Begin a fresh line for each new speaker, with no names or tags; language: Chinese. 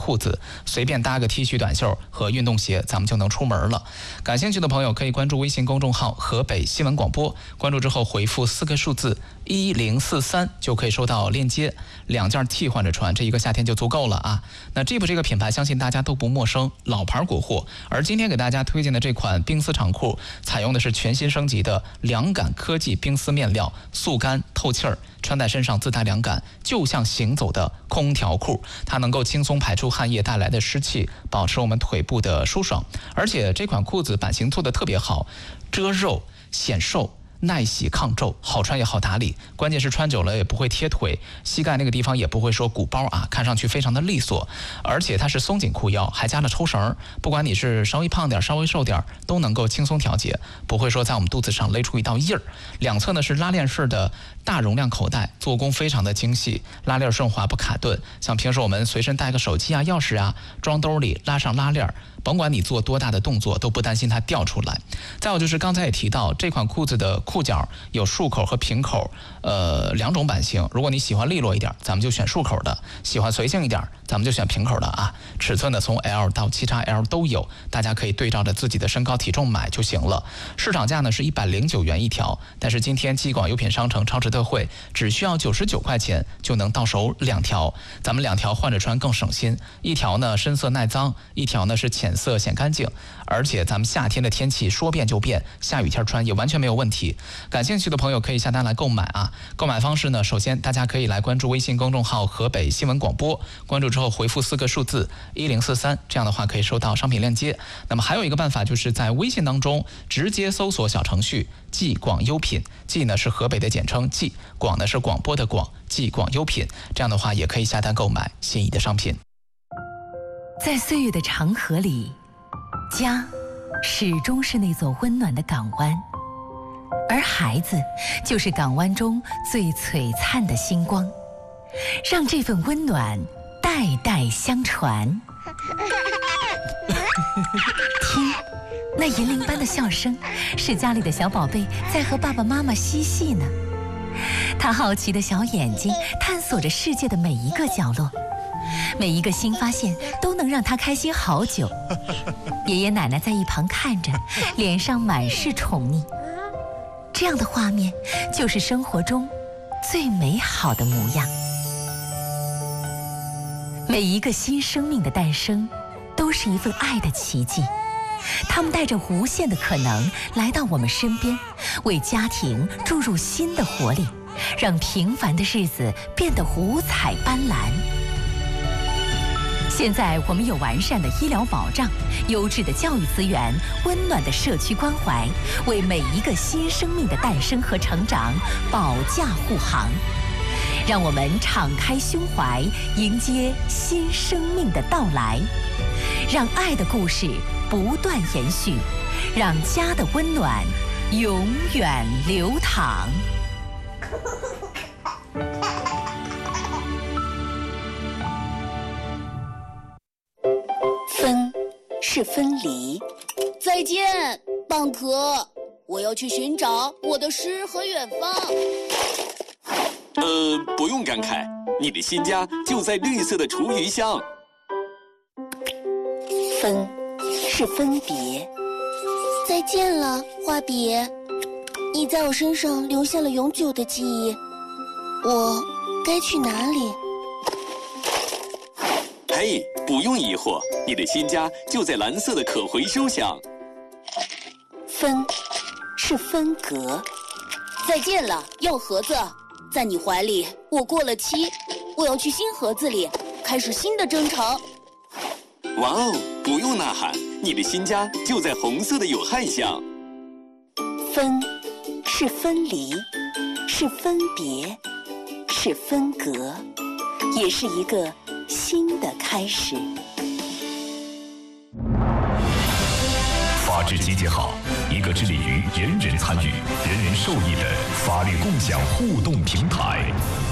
裤子，随便搭个 T 恤短袖和运动鞋，咱们就能出门了。感兴趣的朋友可以关注微信公众号河北新闻广播，关注之后回复4个数字1043就可以收到链接，2件 T 换着穿，这一个夏天就足够了啊。那Jeep这个品牌相信大家都不陌生，老牌国货。而今天给大家推荐的这款冰丝长裤，采用的是全新升级的凉感科技冰丝面料，速干透气儿，穿在身上自带凉感，就像行走的空调裤。它能够轻松排出汗液带来的湿气，保持我们腿部的舒爽。而且这款裤子版型做得特别好，遮肉显瘦，耐洗抗皱，好穿也好打理，关键是穿久了也不会贴腿，膝盖那个地方也不会说鼓包啊，看上去非常的利索。而且它是松紧裤腰，还加了抽绳，不管你是稍微胖点稍微瘦点都能够轻松调节，不会说在我们肚子上勒出一道印儿。两侧呢是拉链式的大容量口袋，做工非常的精细，拉链顺滑不卡顿，像平时我们随身带个手机啊钥匙啊装兜里，拉上拉链，甭管你做多大的动作都不担心它掉出来。再有就是刚才也提到，这款裤子的裤脚有束口和平口2种版型，如果你喜欢利落一点咱们就选束口的，喜欢随性一点咱们就选平口的啊。尺寸呢从 L 到7XL 都有，大家可以对照着自己的身高体重买就行了。市场价呢是109元一条，但是今天寄广优品商城超值特惠，只需要99块钱就能到手2条，咱们2条换着穿更省心，一条呢深色耐脏，一条呢是浅色显干净。而且咱们夏天的天气说变就变，下雨天穿也完全没有问题。感兴趣的朋友可以下单来购买啊。购买方式呢，首先大家可以来关注微信公众号河北新闻广播，关注之后回复4个数字1043，这样的话可以收到商品链接。那么还有一个办法，就是在微信当中直接搜索小程序寄广优品，寄呢是河北的简称寄，广呢是广播的广，寄广优品，这样的话也可以下单购买心仪的商品。
在岁月的长河里，家始终是那座温暖的港湾，而孩子就是港湾中最璀璨的星光，让这份温暖代代相传。听，那银铃般的笑声，是家里的小宝贝在和爸爸妈妈嬉戏呢。他好奇的小眼睛探索着世界的每一个角落，每一个新发现都能让他开心好久。爷爷奶奶在一旁看着，脸上满是宠溺。这样的画面就是生活中最美好的模样。每一个新生命的诞生都是一份爱的奇迹，他们带着无限的可能来到我们身边，为家庭注入新的活力，让平凡的日子变得五彩斑斓。现在我们有完善的医疗保障、优质的教育资源、温暖的社区关怀，为每一个新生命的诞生和成长保驾护航。让我们敞开胸怀，迎接新生命的到来，让爱的故事不断延续，让家的温暖永远流淌。
分是分离。再见，蚌壳，我要去寻找我的诗和远方。
不用感慨，你的新家就在绿色的厨余箱。
分是分别。再见了，画笔，你在我身上留下了永久的记忆。我该去哪里？
嘿，不用疑惑，你的新家就在蓝色的可回收箱。
分是分隔。再见了，药盒子，在你怀里我过了期，我要去新盒子里开始新的征程。
哇哦，不用呐喊，你的新家就在红色的有害箱。
分是分离，是分别，是分隔，也是一个新的开始。
法治集结号，一个致力于人人参与、人人受益的法律共享互动平台。